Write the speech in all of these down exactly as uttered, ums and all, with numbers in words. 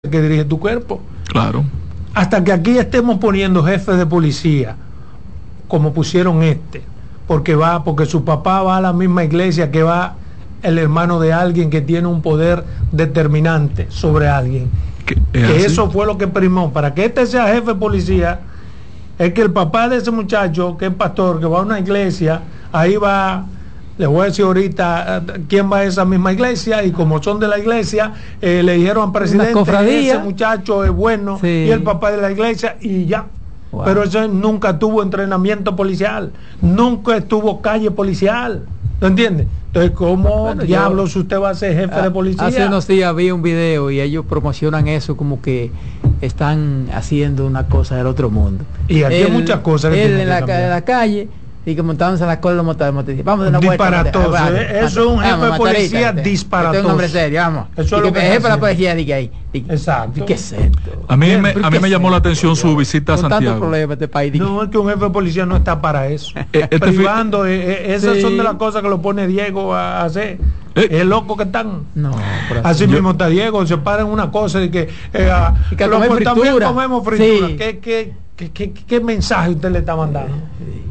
que dirige tu cuerpo. Claro. Hasta que aquí estemos poniendo jefes de policía, como pusieron este, porque va, porque su papá va a la misma iglesia que va el hermano de alguien que tiene un poder determinante sobre alguien. Que eso fue lo que primó. Para que este sea jefe de policía, es que el papá de ese muchacho, que es pastor, que va a una iglesia, ahí va. Les voy a decir ahorita quién va a esa misma iglesia, y como son de la iglesia, eh, le dijeron al presidente, ese muchacho es bueno, sí. Y el papá de la iglesia, y ya. Wow. Pero ese nunca tuvo entrenamiento policial, nunca estuvo calle policial, ¿lo entiende? Entonces, ¿cómo bueno, diablos yo, usted va a ser jefe a, de policía? Hace unos días vi un video y ellos promocionan eso como que están haciendo una cosa del otro mundo. Y aquí él, hay muchas cosas que él en la, en la calle y que montándose en la cola de los motores. Vamos de una vuelta. Disparatoso. Eh, eso es un jefe de policía disparatoso. Es un hombre serio, vamos. Eso es lo que jefe de la policía diga ahí. Exacto. ¿Qué es esto? A mí me, a mí me llamó la atención su visita a Santiago. Problema este país. No, es que un jefe de policía no está para eso. este Privando, eh, eh, esas sí. son de las cosas que lo pone Diego a hacer. Eh. Es loco que están. No, así yo, mismo está Diego, se para en una cosa de que, eh, y que los pues, también comemos fritura. Sí. ¿Qué, qué, qué, qué, ¿Qué mensaje usted le está mandando? Sí.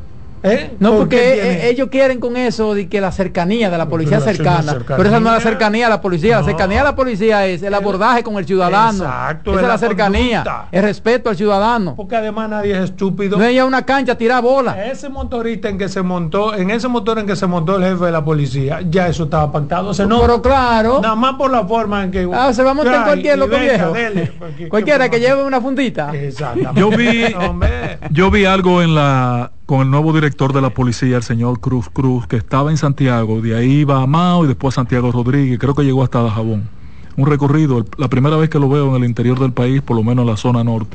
¿Eh? No, ¿Por porque ellos quieren con eso de que la cercanía de la policía cercana, cercanía. Pero esa no es la cercanía de la policía, no. La cercanía de la policía es el abordaje con el ciudadano. Exacto, esa es la, la cercanía, conducta. El respeto al ciudadano. Porque además nadie es estúpido. No es a una cancha a tirar bola. Ese motorista en que se montó, en ese motor en que se montó el jefe de la policía, ya eso estaba pactado. O sea, no, pero claro. Nada más por la forma en que. Ah, se va a montar en cualquier loco viejo. Dele, porque, cualquiera que lleve una fundita. Exactamente. Yo vi, yo vi algo en la con el nuevo director de la policía, el señor Cruz Cruz, que estaba en Santiago, de ahí iba a Mao y después a Santiago Rodríguez, creo que llegó hasta Dajabón. Un recorrido, la primera vez que lo veo en el interior del país, por lo menos en la zona norte.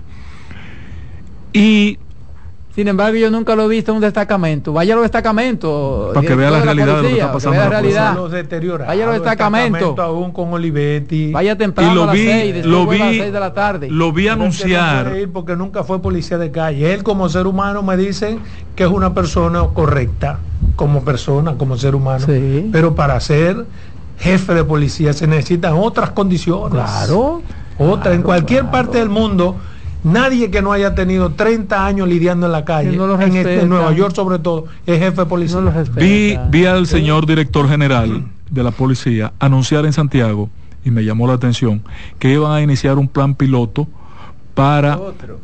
Y sin embargo, yo nunca lo he visto en un destacamento. Vaya a los destacamentos. Para que vea la realidad de lo que está pasando. La realidad. Los deteriorados. Vaya a los destacamentos. Aún con Olivetti. Vaya temprano y lo a las vi, seis, después lo vi, a las seis de la tarde. Lo vi anunciar. No puede ir porque nunca fue policía de calle. Él como ser humano me dicen que es una persona correcta, como persona, como ser humano. Sí. Pero para ser jefe de policía se necesitan otras condiciones. Claro. Otras. Claro, en cualquier claro. parte del mundo. Nadie que no haya tenido treinta años lidiando en la calle, no en, este, en Nueva York sobre todo, es jefe de policía. No vi, vi al señor director general de la policía anunciar en Santiago, y me llamó la atención, que iban a iniciar un plan piloto para Otro.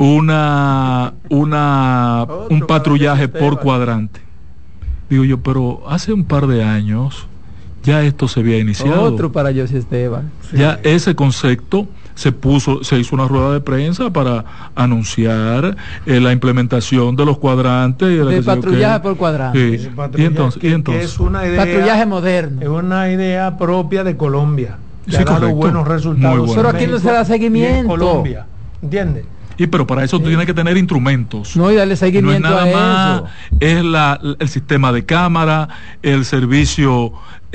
una, una un patrullaje por cuadrante. Digo yo, pero hace un par de años ya esto se había iniciado. Otro para José Esteban. Ya sí. Ese concepto se puso, se hizo una rueda de prensa para anunciar eh, la implementación de los cuadrantes y de patrullaje por cuadrante. Sí. Y entonces, que, y entonces que es una idea, patrullaje moderno. Es una idea propia de Colombia. Que sí, ha dado buenos resultados. Bueno. Pero aquí no se da seguimiento. En Colombia, ¿entiendes? Y pero para eso sí. Tú tienes que tener instrumentos. No, y darle seguimiento no es nada a más, eso. Es la, el sistema de cámara, el servicio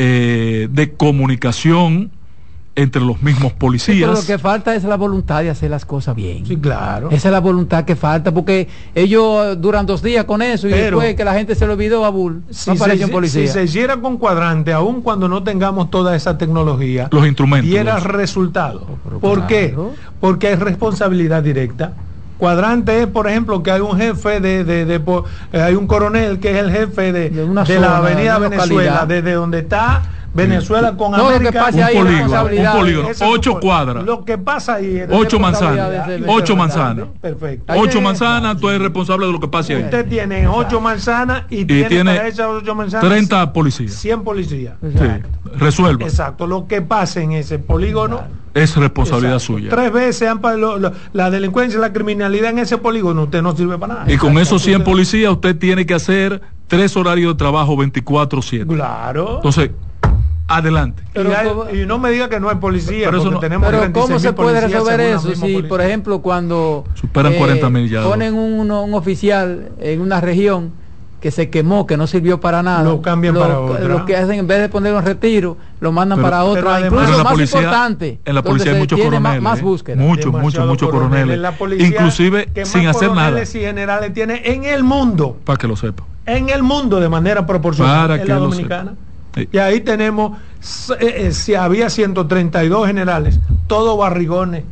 eh, de comunicación entre los mismos policías. Sí, pero lo que falta es la voluntad de hacer las cosas bien. Sí, claro. Esa es la voluntad que falta, porque ellos duran dos días con eso y pero, después que la gente se lo olvidó a Bull, si no aparece un policía. Si se hiciera con cuadrante, aun cuando no tengamos toda esa tecnología, los instrumentos, diera los... resultados. Oh, ¿Por claro. qué? Porque hay responsabilidad directa. Cuadrante es, por ejemplo, que hay un jefe de, de, de, de eh, hay un coronel que es el jefe de, de, de zona, la avenida de Venezuela, desde donde está Venezuela con no, América, un polígono, un polígono, ocho cuadras, lo que pasa ahí es ocho manzanas, ocho manzanas, perfecto, ocho manzanas, tú eres responsable de lo que pase ahí. Usted tiene ocho manzanas y, y tiene, tiene para esas ocho manzanas treinta policías, cien policías, sí, resuelva. Exacto, lo que pase en ese polígono es responsabilidad exacto. suya. Tres veces han, lo, lo, la delincuencia y la criminalidad en ese polígono, usted no sirve para nada. Y con esos cien policías usted tiene que hacer tres horarios de trabajo veinticuatro siete. Claro. Entonces, adelante. Pero y, hay, y no me diga que no hay policía, pero, porque no, tenemos pero ¿cómo se puede resolver eso si, policía. Por ejemplo, cuando superan eh, cuarenta mil ya ponen un, un oficial en una región que se quemó, que no sirvió para nada, lo cambian lo, para otra. Lo que hacen, en vez de poner un retiro, lo mandan pero, para otra. Incluso pero más policía, importante, en la policía hay muchos coroneles, más, más búsqueda. muchos, muchos, muchos coroneles, inclusive sin hacer nada. Y generales tiene en el mundo, para que lo sepa, en el mundo de manera proporcional, para en la dominicana. Sí. Y ahí tenemos, eh, eh, si había ciento treinta y dos generales, todos barrigones.